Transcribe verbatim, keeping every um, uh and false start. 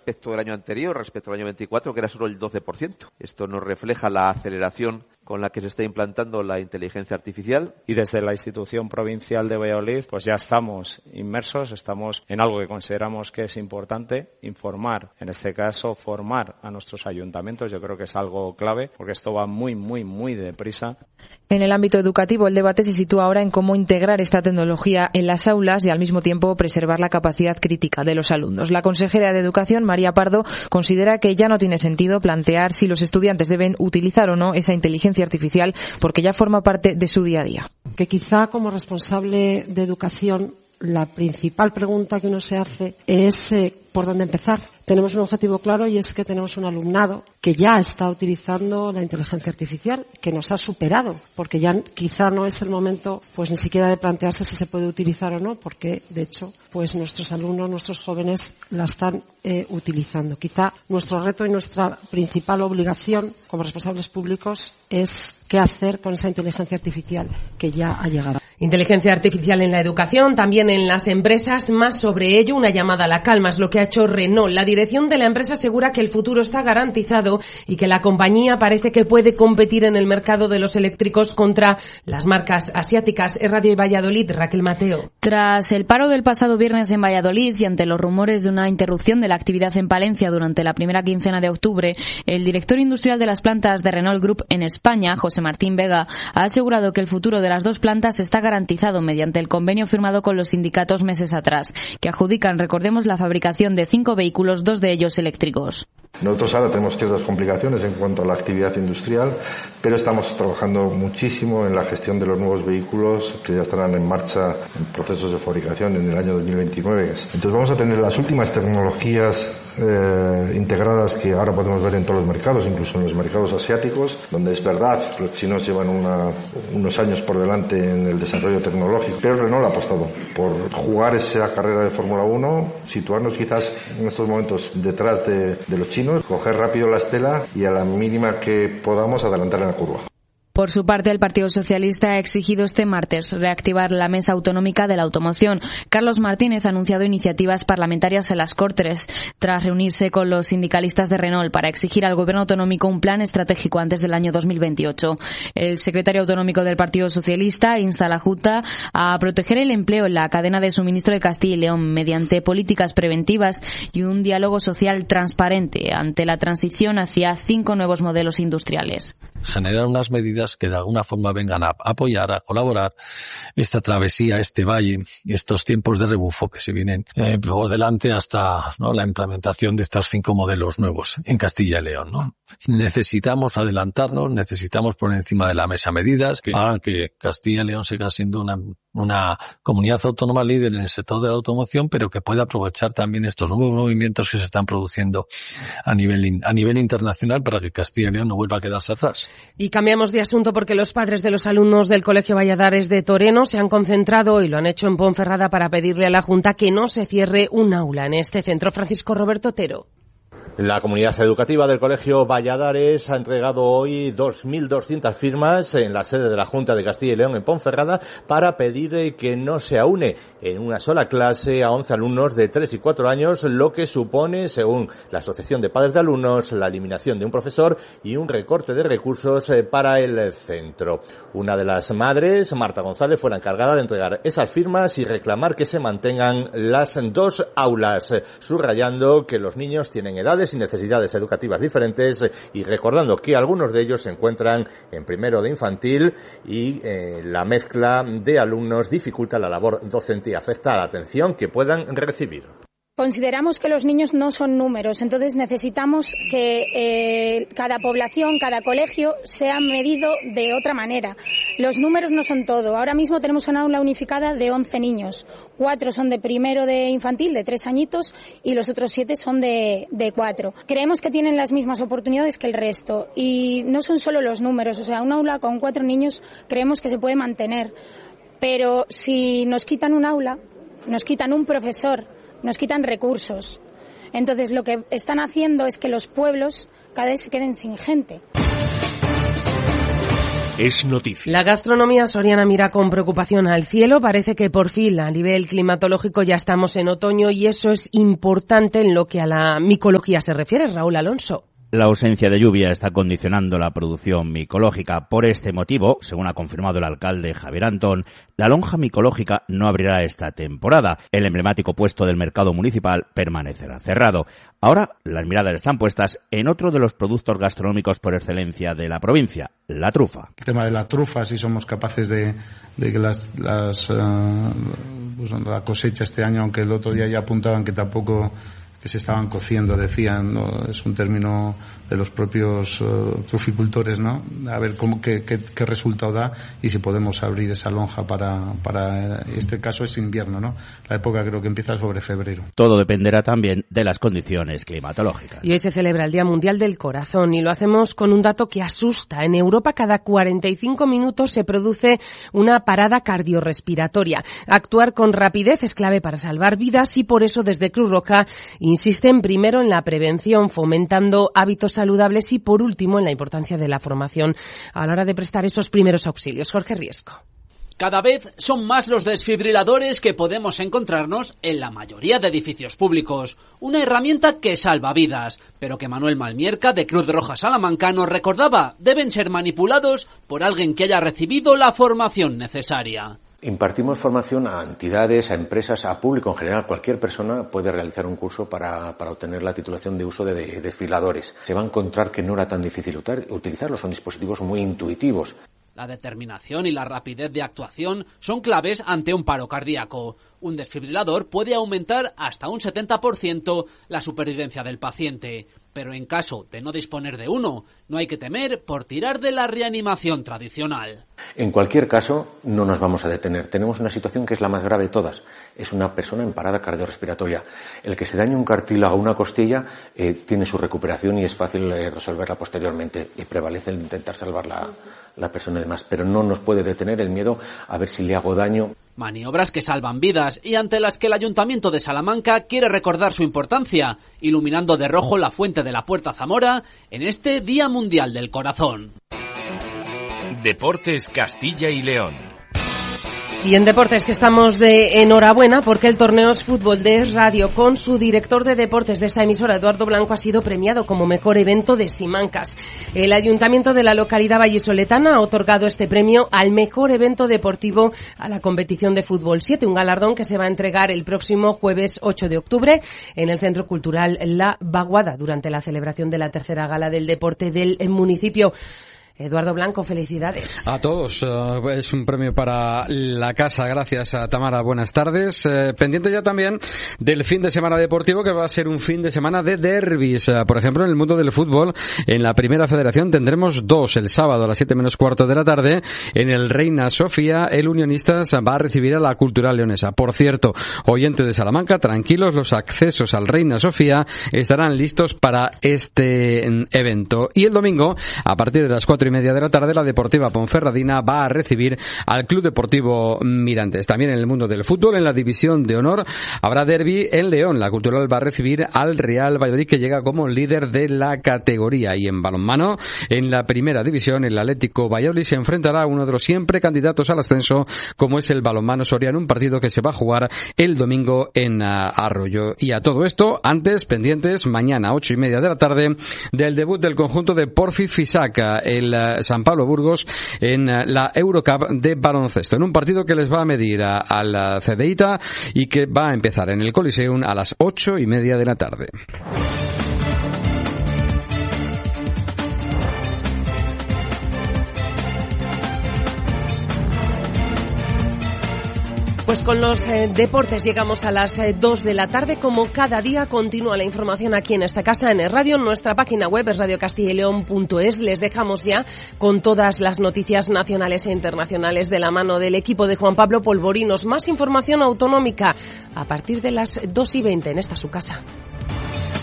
respecto del año anterior, respecto al año veinticuatro, que era solo el doce por ciento. Esto nos refleja la aceleración con la que se está implantando la inteligencia artificial. Y desde la institución provincial de Valladolid, pues ya estamos inmersos, estamos en algo que consideramos que es importante, informar, en este caso formar a nuestros ayuntamientos. Yo creo que es algo clave, porque esto va muy, muy, muy deprisa. En el ámbito educativo, el debate se sitúa ahora en cómo integrar esta tecnología en las aulas y al mismo tiempo preservar la capacidad crítica de los alumnos. La consejera de Educación, María Pardo, considera que ya no tiene sentido plantear si los estudiantes deben utilizar o no esa inteligencia artificial, porque ya forma parte de su día a día. Que quizá como responsable de educación la principal pregunta que uno se hace es eh, por dónde empezar. Tenemos un objetivo claro y es que tenemos un alumnado que ya está utilizando la inteligencia artificial, que nos ha superado, porque ya quizá no es el momento pues ni siquiera de plantearse si se puede utilizar o no, porque de hecho pues nuestros alumnos, nuestros jóvenes la están eh, utilizando. Quizá nuestro reto y nuestra principal obligación como responsables públicos es qué hacer con esa inteligencia artificial que ya ha llegado. Inteligencia artificial en la educación, también en las empresas. Más sobre ello, una llamada a la calma es lo que ha hecho Renault. La dirección de la empresa asegura que el futuro está garantizado y que la compañía parece que puede competir en el mercado de los eléctricos contra las marcas asiáticas. Es Radio Valladolid, Raquel Mateo. Tras el paro del pasado viernes en Valladolid y ante los rumores de una interrupción de la actividad en Palencia durante la primera quincena de octubre, el director industrial de las plantas de Renault Group en España, José Martín Vega, ha asegurado que el futuro de las dos plantas está garantizado mediante el convenio firmado con los sindicatos meses atrás, que adjudican, recordemos, la fabricación de cinco vehículos, dos de ellos eléctricos. Nosotros ahora tenemos ciertas complicaciones en cuanto a la actividad industrial, pero estamos trabajando muchísimo en la gestión de los nuevos vehículos que ya estarán en marcha en procesos de fabricación en el año dos mil veintinueve. Entonces vamos a tener las últimas tecnologías eh, integradas que ahora podemos ver en todos los mercados, incluso en los mercados asiáticos, donde es verdad, los chinos llevan una, unos años por delante en el desarrollo tecnológico, pero Renault ha apostado por jugar esa carrera de Fórmula uno, situarnos quizás en estos momentos detrás de, de los chinos, coger rápido la estela y a la mínima que podamos adelantar en la curva. Por su parte, el Partido Socialista ha exigido este martes reactivar la Mesa Autonómica de la Automoción. Carlos Martínez ha anunciado iniciativas parlamentarias en las Cortes tras reunirse con los sindicalistas de Renault para exigir al Gobierno autonómico un plan estratégico antes del año dos mil veintiocho. El secretario autonómico del Partido Socialista insta a la Junta a proteger el empleo en la cadena de suministro de Castilla y León mediante políticas preventivas y un diálogo social transparente ante la transición hacia cinco nuevos modelos industriales. Generar unas medidas que de alguna forma vengan a apoyar, a colaborar esta travesía, este valle, estos tiempos de rebufo que se vienen eh, por delante hasta, ¿no?, la implementación de estos cinco modelos nuevos en Castilla y León, ¿no? Necesitamos adelantarnos, necesitamos poner encima de la mesa medidas que hagan que Castilla y León siga siendo una, una comunidad autónoma líder en el sector de la automoción, pero que pueda aprovechar también estos nuevos movimientos que se están produciendo a nivel, a nivel internacional para que Castilla y León no vuelva a quedarse atrás. Y cambiamos de asunto porque los padres de los alumnos del Colegio Valladares de Toreno se han concentrado y lo han hecho en Ponferrada para pedirle a la Junta que no se cierre un aula en este centro. Francisco Roberto Otero. La comunidad educativa del Colegio Valladares ha entregado hoy dos mil doscientas firmas en la sede de la Junta de Castilla y León en Ponferrada para pedir que no se aúne en una sola clase a once alumnos de tres y cuatro años, lo que supone, según la Asociación de Padres de Alumnos, la eliminación de un profesor y un recorte de recursos para el centro. Una de las madres, Marta González, fue la encargada de entregar esas firmas y reclamar que se mantengan las dos aulas, subrayando que los niños tienen edades y necesidades educativas diferentes y recordando que algunos de ellos se encuentran en primero de infantil y eh, la mezcla de alumnos dificulta la labor docente y afecta a la atención que puedan recibir. Consideramos que los niños no son números, entonces necesitamos que eh, cada población, cada colegio sea medido de otra manera. Los números no son todo. Ahora mismo tenemos una aula unificada de once niños. Cuatro son de primero de infantil, de tres añitos, y los otros siete son de, de cuatro. Creemos que tienen las mismas oportunidades que el resto y no son solo los números. O sea, un aula con cuatro niños creemos que se puede mantener. Pero si nos quitan un aula, nos quitan un profesor, nos quitan recursos. Entonces lo que están haciendo es que los pueblos cada vez se queden sin gente. es noticia. La gastronomía soriana mira con preocupación al cielo. Parece que por fin a nivel climatológico ya estamos en otoño y eso es importante en lo que a la micología se refiere. Raúl Alonso. La ausencia de lluvia está condicionando la producción micológica. Por este motivo, según ha confirmado el alcalde Javier Antón, la lonja micológica no abrirá esta temporada. El emblemático puesto del mercado municipal permanecerá cerrado. Ahora, las miradas están puestas en otro de los productos gastronómicos por excelencia de la provincia, la trufa. El tema de la trufa, si somos capaces de, de que las, las uh, pues la cosecha este año, aunque el otro día ya apuntaban que tampoco que se estaban cociendo, decían, ¿no? Es un término de los propios uh, truficultores, ¿no? A ver cómo, qué, qué, qué resultado da y si podemos abrir esa lonja para, para, este caso es invierno, ¿no? La época creo que empieza sobre febrero. Todo dependerá también de las condiciones climatológicas. Y hoy se celebra el Día Mundial del Corazón y lo hacemos con un dato que asusta. En Europa cada cuarenta y cinco minutos se produce una parada cardiorrespiratoria. Actuar con rapidez es clave para salvar vidas y por eso desde Cruz Roja insisten primero en la prevención, fomentando hábitos saludables y por último en la importancia de la formación a la hora de prestar esos primeros auxilios. Jorge Riesco. Cada vez son más los desfibriladores que podemos encontrarnos en la mayoría de edificios públicos. Una herramienta que salva vidas, pero que Manuel Malmierca de Cruz Roja Salamanca nos recordaba deben ser manipulados por alguien que haya recibido la formación necesaria. Impartimos formación a entidades, a empresas, a público en general. Cualquier persona puede realizar un curso para, para obtener la titulación de uso de, de desfibriladores. Se va a encontrar que no era tan difícil utilizarlos, son dispositivos muy intuitivos. La determinación y la rapidez de actuación son claves ante un paro cardíaco. Un desfibrilador puede aumentar hasta un setenta por ciento la supervivencia del paciente. Pero en caso de no disponer de uno, no hay que temer por tirar de la reanimación tradicional. En cualquier caso, no nos vamos a detener. Tenemos una situación que es la más grave de todas. Es una persona en parada cardiorrespiratoria. El que se dañe un cartílago o una costilla eh, tiene su recuperación y es fácil eh, resolverla posteriormente. Y prevalece el intentar salvar la, la persona y demás. Pero no nos puede detener el miedo a ver si le hago daño. Maniobras que salvan vidas y ante las que el Ayuntamiento de Salamanca quiere recordar su importancia, iluminando de rojo la fuente de la Puerta Zamora en este Día Mundial del Corazón. Deportes Castilla y León. Y en deportes que estamos de enhorabuena porque el torneo es Fútbol de Radio con su director de deportes de esta emisora, Eduardo Blanco, ha sido premiado como mejor evento de Simancas. El ayuntamiento de la localidad vallisoletana ha otorgado este premio al mejor evento deportivo a la competición de Fútbol siete, un galardón que se va a entregar el próximo jueves ocho de octubre en el Centro Cultural La Vaguada durante la celebración de la tercera gala del deporte del municipio. Eduardo Blanco, felicidades. A todos, uh, es un premio para la casa, gracias a Tamara, buenas tardes. Uh, pendiente ya también del fin de semana deportivo, que va a ser un fin de semana de derbis. Uh, por ejemplo, en el mundo del fútbol, en la Primera Federación tendremos dos. El sábado a las siete menos cuarto de la tarde, en el Reina Sofía, el Unionistas va a recibir a la Cultural Leonesa. Por cierto, oyentes de Salamanca, tranquilos, los accesos al Reina Sofía estarán listos para este evento. Y el domingo, a partir de las cuatro y media de la tarde, la Deportiva Ponferradina va a recibir al Club Deportivo Mirantes. También en el mundo del fútbol, en la división de honor, habrá derbi en León. La Cultural va a recibir al Real Valladolid, que llega como líder de la categoría. Y en balonmano, en la primera división, el Atlético Valladolid se enfrentará a uno de los siempre candidatos al ascenso, como es el balonmano Soriano, un partido que se va a jugar el domingo en Arroyo. Y a todo esto, antes, pendientes, mañana, ocho y media de la tarde, del debut del conjunto de Porfi Fisac, el San Pablo Burgos, en la Eurocup de baloncesto, en un partido que les va a medir a, a la Cedeita y que va a empezar en el Coliseum a las ocho y media de la tarde. Pues con los eh, deportes llegamos a las eh, dos de la tarde. Como cada día, continúa la información aquí en esta casa, en el radio. En nuestra página web es radio castilla y león punto es. Les dejamos ya con todas las noticias nacionales e internacionales de la mano del equipo de Juan Pablo Polvorinos. Más información autonómica a partir de las dos y veinte en esta su casa.